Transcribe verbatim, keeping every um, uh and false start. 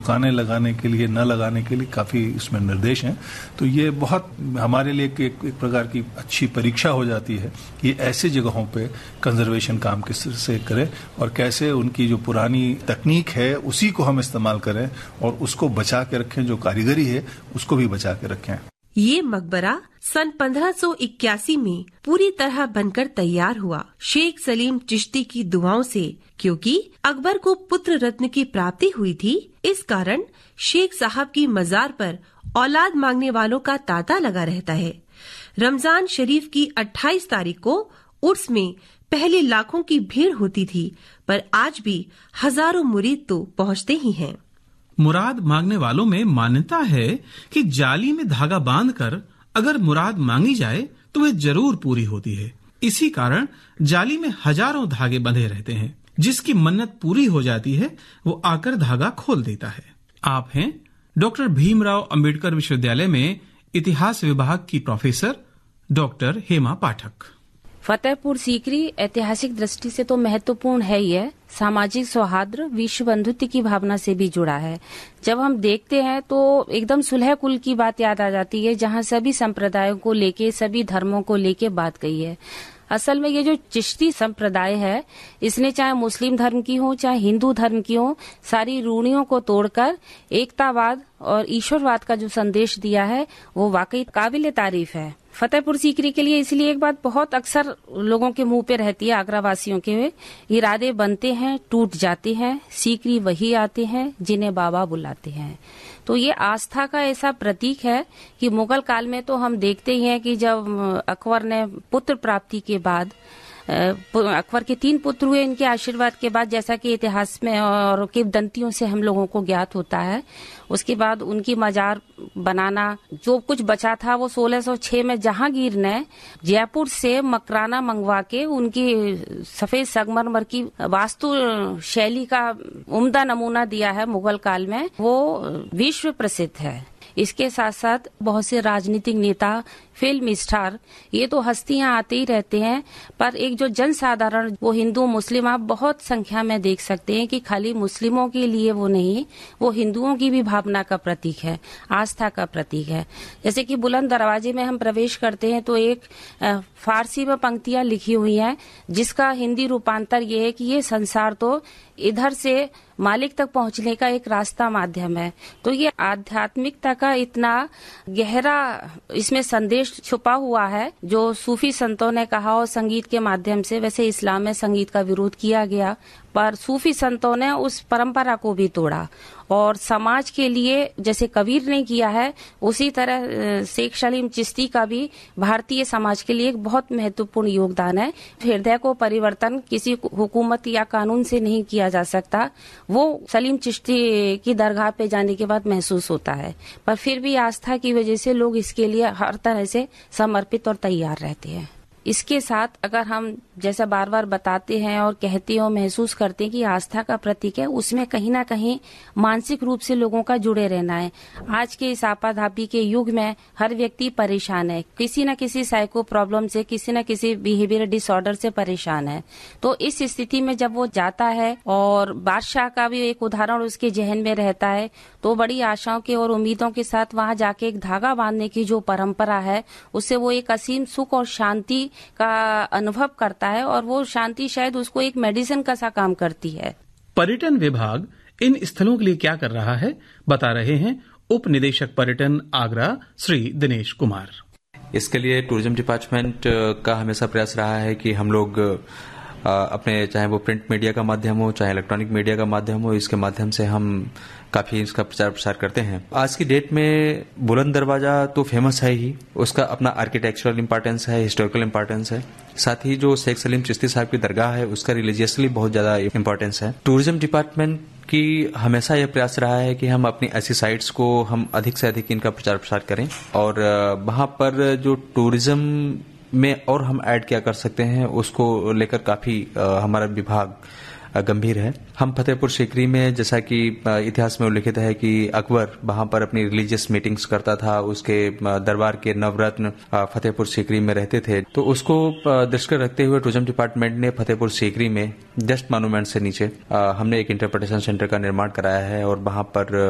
दुकानें लगाने के लिए, न लगाने के लिए काफ़ी इसमें निर्देश हैं। तो ये बहुत हमारे लिए एक, एक प्रकार की अच्छी परीक्षा हो जाती है कि ऐसे जगहों पे कंजर्वेशन काम किस तरह से करें और कैसे उनकी जो पुरानी तकनीक है उसी को हम इस्तेमाल करें और उसको बचा के रखें, जो कारीगरी है उसको भी बचा के रखें। ये मकबरा सन पंद्रह सौ इक्यासी में पूरी तरह बनकर तैयार हुआ शेख सलीम चिश्ती की दुआओं से, क्योंकि अकबर को पुत्र रत्न की प्राप्ति हुई थी। इस कारण शेख साहब की मजार पर औलाद मांगने वालों का तांता लगा रहता है। रमजान शरीफ की अट्ठाईस तारीख को उर्स में पहले लाखों की भीड़ होती थी, पर आज भी हजारों मुरीद तो पहुँचते ही हैं। मुराद मांगने वालों में मान्यता है कि जाली में धागा बांधकर अगर मुराद मांगी जाए तो वह जरूर पूरी होती है। इसी कारण जाली में हजारों धागे बंधे रहते हैं। जिसकी मन्नत पूरी हो जाती है वो आकर धागा खोल देता है। आप हैं डॉक्टर भीमराव अंबेडकर विश्वविद्यालय में इतिहास विभाग की प्रोफेसर डॉक्टर हेमा पाठक। फतेहपुर सीकरी ऐतिहासिक दृष्टि से तो महत्वपूर्ण है ही है, सामाजिक सौहार्द, विश्व बंधुत्व की भावना से भी जुड़ा है। जब हम देखते हैं तो एकदम सुलह कुल की बात याद आ जाती है, जहां सभी संप्रदायों को लेके, सभी धर्मों को लेके बात कही है। असल में ये जो चिश्ती संप्रदाय है, इसने चाहे मुस्लिम धर्म की हो चाहे हिंदू धर्म की हो, सारी रूढ़ियों को तोड़कर एकतावाद और ईश्वरवाद का जो संदेश दिया है वो वाकई काबिल तारीफ है। फतेहपुर सीकरी के लिए इसलिए एक बात बहुत अक्सर लोगों के मुंह पे रहती है, आगरा वासियों के, इरादे बनते हैं टूट जाते हैं, सीकरी वही आते हैं जिन्हें बाबा बुलाते हैं। तो ये आस्था का ऐसा प्रतीक है कि मुगल काल में तो हम देखते ही हैं कि जब अकबर ने पुत्र प्राप्ति के बाद, अकबर के तीन पुत्र हुए, इनके आशीर्वाद के बाद, जैसा कि इतिहास में और किंवदंतियों से हम लोगों को ज्ञात होता है, उसके बाद उनकी मजार बनाना, जो कुछ बचा था वो सोलह सौ छह में जहांगीर ने जयपुर से मकराना मंगवा के उनकी सफेद संगमरमर की वास्तु शैली का उम्दा नमूना दिया है मुगल काल में, वो विश्व प्रसिद्ध है। इसके साथ साथ बहुत से राजनीतिक नेता, फिल्म स्टार, ये तो हस्तियां आते ही रहते हैं, पर एक जो जनसाधारण, वो हिंदू मुस्लिम, आप बहुत संख्या में देख सकते हैं कि खाली मुस्लिमों के लिए वो नहीं, वो हिंदुओं की भी भावना का प्रतीक है, आस्था का प्रतीक है। जैसे कि बुलंद दरवाजे में हम प्रवेश करते हैं तो एक फारसी में पंक्तियां लिखी हुई हैं, जिसका हिंदी रूपांतर ये है कि ये संसार तो इधर से मालिक तक पहुंचने का एक रास्ता माध्यम है। तो ये आध्यात्मिकता का इतना गहरा इसमें संदेश छुपा हुआ है, जो सूफी संतों ने कहा और संगीत के माध्यम से, वैसे इस्लाम में संगीत का विरोध किया गया, पर सूफी संतों ने उस परंपरा को भी तोड़ा और समाज के लिए जैसे कबीर ने किया है, उसी तरह शेख सलीम चिश्ती का भी भारतीय समाज के लिए एक बहुत महत्वपूर्ण योगदान है। हृदय को परिवर्तन किसी हुकूमत या कानून से नहीं किया जा सकता, वो सलीम चिश्ती की दरगाह पे जाने के बाद महसूस होता है, पर फिर भी आस्था की वजह से लोग इसके लिए हर तरह से समर्पित और तैयार रहते हैं। इसके साथ अगर हम जैसा बार बार बताते हैं और कहते हैं और महसूस करते हैं कि आस्था का प्रतीक है, उसमें कहीं ना कहीं मानसिक रूप से लोगों का जुड़े रहना है। आज के इस आपाधापी के युग में हर व्यक्ति परेशान है, किसी न किसी साइको प्रॉब्लम से, किसी न किसी बिहेवियर डिसऑर्डर से परेशान है। तो इस स्थिति में जब वो जाता है और बादशाह का भी एक उदाहरण उसके जहन में रहता है, तो बड़ी आशाओं के और उम्मीदों के साथ वहां जाके एक धागा बांधने की जो परंपरा है, उससे वो एक असीम सुख और शांति का अनुभव करता है और वो शांति शायद उसको एक मेडिसिन का सा काम करती है। पर्यटन विभाग इन स्थलों के लिए क्या कर रहा है, बता रहे हैं उप निदेशक पर्यटन आगरा श्री दिनेश कुमार। इसके लिए टूरिज्म डिपार्टमेंट का हमेशा प्रयास रहा है कि हम लोग अपने, चाहे वो प्रिंट मीडिया का माध्यम हो चाहे इलेक्ट्रॉनिक मीडिया का माध्यम हो, इसके माध्यम से हम काफी इसका प्रचार प्रसार करते हैं। आज की डेट में बुलंद दरवाजा तो फेमस है ही, उसका अपना आर्किटेक्चरल इम्पोर्टेंस है, हिस्टोरिकल इम्पोर्टेंस है, साथ ही जो शेख सलीम चिश्ती साहब की दरगाह है उसका रिलीजियसली बहुत ज्यादा इम्पोर्टेंस है। टूरिज्म डिपार्टमेंट की हमेशा यह प्रयास रहा है कि हम अपनी ऐसी साइट्स को हम अधिक से अधिक इनका प्रचार प्रसार करें और वहां पर जो टूरिज्म में और हम ऐड क्या कर सकते हैं उसको लेकर काफी हमारा विभाग गंभीर है। हम फतेहपुर सीकरी में, जैसा कि इतिहास में उल्लिखित है कि अकबर वहां पर अपनी रिलीजियस मीटिंग्स करता था, उसके दरबार के नवरत्न फतेहपुर सीकरी में रहते थे, तो उसको दृष्टिगत रखते हुए टूरिज्म डिपार्टमेंट ने फतेहपुर सीकरी में जस्ट मॉन्यूमेंट से नीचे हमने एक इंटरप्रिटेशन सेंटर का निर्माण कराया है और वहां पर